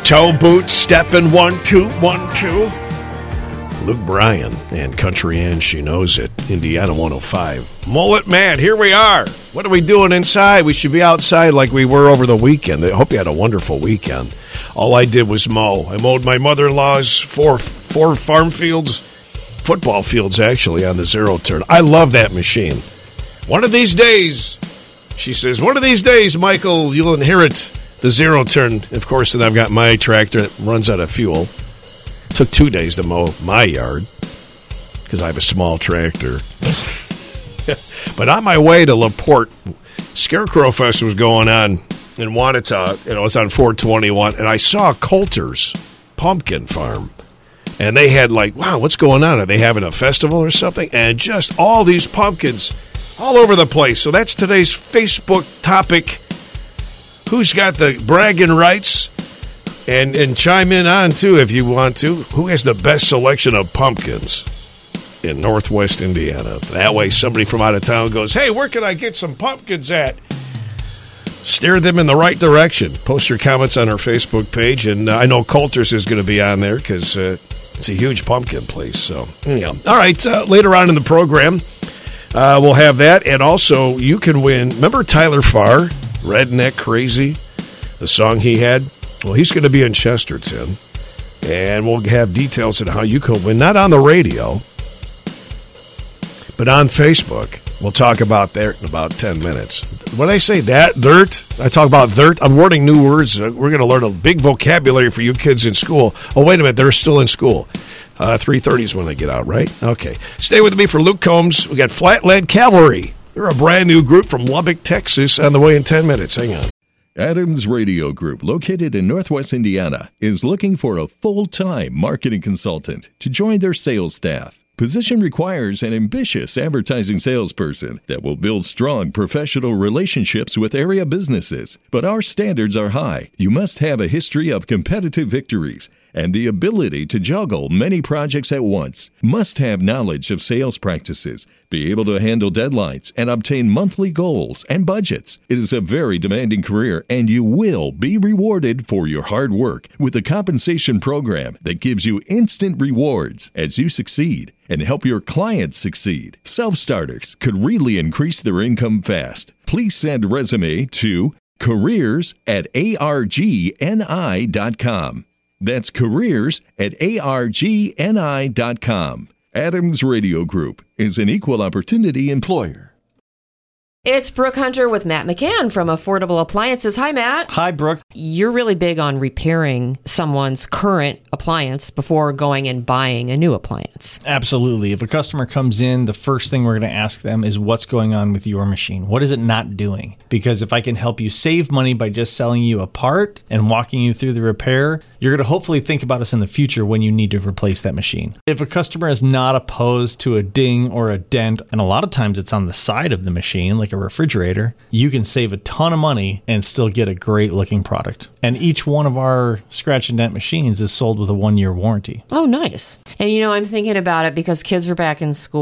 Toe boots, stepping, 1, 2, 1, 2. Luke Bryan and Country Ann, She Knows It, Indiana 105. Mullet Man, here we are. What are we doing inside? We should be outside like we were over the weekend. I hope you had a wonderful weekend. All I did was mow. I mowed my mother-in-law's four farm fields, football fields actually, on the zero turn. I love that machine. One of these days, she says, one of these days, Michael, you'll inherit the zero turn. Of course, then I've got my tractor that runs out of fuel. Took 2 days to mow my yard because I have a small tractor. But on my way to LaPorte, Scarecrow Fest was going on in Wanata. It was on 421, and I saw Coulter's pumpkin farm. And they had like, wow, what's going on? Are they having a festival or something? And just all these pumpkins all over the place. So that's today's Facebook topic. Who's got the bragging rights? And chime in on, too, if you want to. Who has the best selection of pumpkins in Northwest Indiana? That way somebody from out of town goes, hey, where can I get some pumpkins at? Steer them in the right direction. Post your comments on our Facebook page. And I know Coulter's is going to be on there because it's a huge pumpkin place. So, yeah. All right, later on in the program, we'll have that. And also, you can win. Remember Tyler Farr, Redneck Crazy, the song he had? Well, he's going to be in Chesterton, and we'll have details on how you can win, not on the radio, but on Facebook. We'll talk about that in about 10 minutes. When I say that, dirt, I talk about dirt, I'm wording new words. We're going to learn a big vocabulary for you kids in school. Oh, wait a minute, they're still in school. 3:30 is when they get out, right? Okay. Stay with me for Luke Combs. We got Flatland Cavalry. They're a brand new group from Lubbock, Texas, on the way in 10 minutes. Hang on. Adams Radio Group, located in Northwest Indiana, is looking for a full-time marketing consultant to join their sales staff. Position requires an ambitious advertising salesperson that will build strong professional relationships with area businesses. But our standards are high. You must have a history of competitive victories and the ability to juggle many projects at once. Must have knowledge of sales practices, be able to handle deadlines, and obtain monthly goals and budgets. It is a very demanding career, and you will be rewarded for your hard work with a compensation program that gives you instant rewards as you succeed and help your clients succeed. Self-starters could really increase their income fast. Please send a resume to careers@argni.com. That's careers@argni.com. Adams Radio Group is an equal opportunity employer. It's Brooke Hunter with Matt McCann from Affordable Appliances. Hi, Matt. Hi, Brooke. You're really big on repairing someone's current appliance before going and buying a new appliance. Absolutely. If a customer comes in, the first thing we're going to ask them is what's going on with your machine? What is it not doing? Because if I can help you save money by just selling you a part and walking you through the repair, you're going to hopefully think about us in the future when you need to replace that machine. If a customer is not opposed to a ding or a dent, and a lot of times it's on the side of the machine, like a refrigerator, you can save a ton of money and still get a great looking product. And each one of our scratch and dent machines is sold with a 1-year warranty. Oh, nice. And I'm thinking about it because kids are back in school.